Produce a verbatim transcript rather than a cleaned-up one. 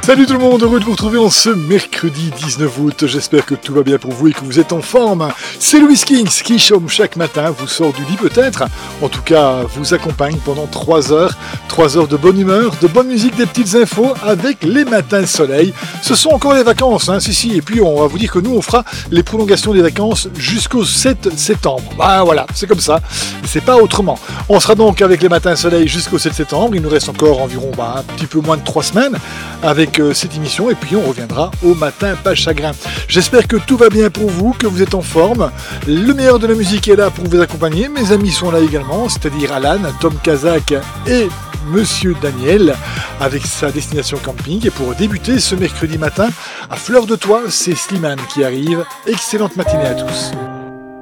Salut tout le monde, heureux de vous retrouver en ce mercredi dix-neuf août. J'espère que tout va bien pour vous et que vous êtes en forme. C'est Louis Kings qui, comme chaque matin, vous sort du lit peut-être. En tout cas, vous accompagne pendant trois heures. trois heures de bonne humeur, de bonne musique, des petites infos avec les matins soleil. Ce sont encore les vacances, hein, si si. Et puis on va vous dire que nous, on fera les prolongations des vacances jusqu'au sept septembre. Ben voilà, c'est comme ça. C'est pas autrement. On sera donc avec les matins soleil jusqu'au sept septembre. Il nous reste encore environ ben, un petit peu moins de trois semaines avec euh, cette émission. Et puis on reviendra au matin, pas chagrin. J'espère que tout va bien pour vous, que vous êtes en forme. Le meilleur de la musique est là pour vous accompagner. Mes amis sont là également, c'est-à-dire Alan, Tom Kazak et Monsieur Daniel avec sa destination camping. Et pour débuter ce mercredi matin, à fleur de toit, c'est Slimane qui arrive. Excellente matinée à tous.